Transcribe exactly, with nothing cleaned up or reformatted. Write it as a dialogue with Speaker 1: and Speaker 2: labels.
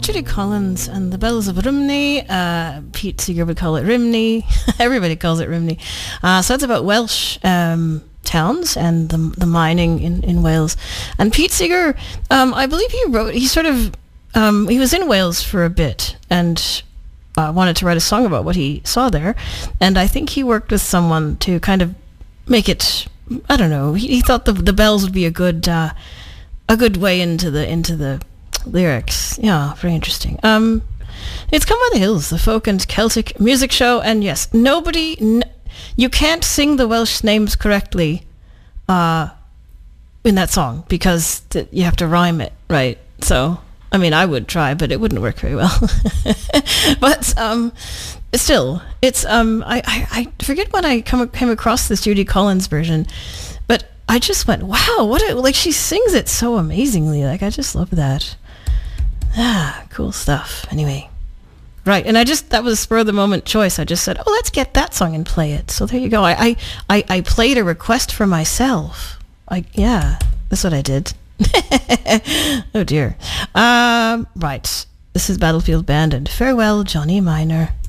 Speaker 1: Judy Collins and the Bells of Rhymney. Uh, Pete Seeger would call it Rhymney. Everybody calls it Rhymney. Uh, so it's about Welsh um, towns and the the mining in, in Wales. And Pete Seeger, um, I believe he wrote, he sort of, um, he was in Wales for a bit and uh, wanted to write a song about what he saw there. And I think he worked with someone to kind of make it, I don't know, he, he thought the the bells would be a good uh, a good way into the into the lyrics. Yeah, very interesting. Um, it's Come By the Hills, the folk and Celtic music show, and yes, nobody, n- you can't sing the Welsh names correctly uh, in that song because th- you have to rhyme it, right? So, I mean, I would try, but it wouldn't work very well. But um, still, it's um, I, I, I forget when I come came across this Judy Collins version, but I just went, wow, what a, like she sings it so amazingly. Like I just love that. Ah, cool stuff. Anyway, right, and I just, that was a spur of the moment choice. I just said, oh, let's get that song and play it. So there you go. I I, I, I played a request for myself. I yeah, that's what I did. Oh dear. Um, right, this is Battlefield Band and Farewell, Johnny Miner.